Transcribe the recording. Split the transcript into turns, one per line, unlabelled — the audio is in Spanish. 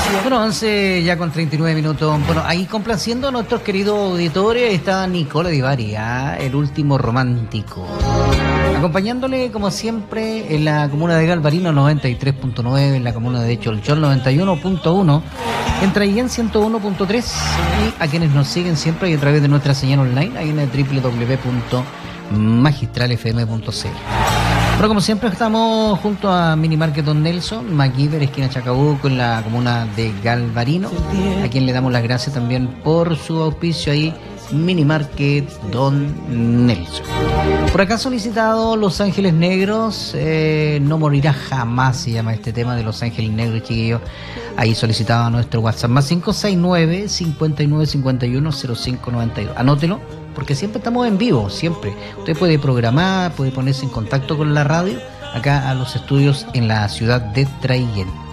Bueno, 11 ya con 39 minutos. Bueno, ahí complaciendo a nuestros queridos auditores está Nicola Di Bari, el último romántico. Acompañándole, como siempre, en la comuna de Galvarino 93.9, en la comuna de Cholchol 91.1, en Traiguén 101.3 y a quienes nos siguen siempre y a través de nuestra señal online, ahí en el www.magistralfm.cl. Pero como siempre estamos junto a Mini Market Don Nelson, MacGyver, esquina Chacabuco, en la comuna de Galvarino, a quien le damos las gracias también por su auspicio ahí, Mini Market Don Nelson. Por acá solicitado Los Ángeles Negros, no morirá jamás, se llama este tema de Los Ángeles Negros, chiquillos. Ahí solicitaba nuestro WhatsApp, más 569-5951-0592. Anótelo, porque siempre estamos en vivo, siempre. Usted puede programar, puede ponerse en contacto con la radio, acá a los estudios en la ciudad de Traiguén.